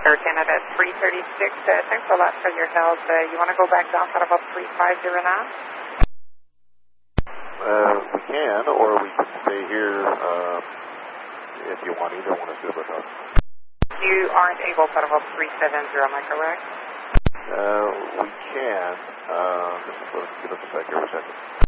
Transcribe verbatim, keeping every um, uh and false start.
Air Canada three thirty-six, uh, thanks a lot for your help. Uh, you want to go back down at about three fifty now? Uh, we can, or we can stay here uh, if you want. Either one is good with us. You aren't able to about three seventy, am I correct? Uh, we can. Uh, just give us a second, a second.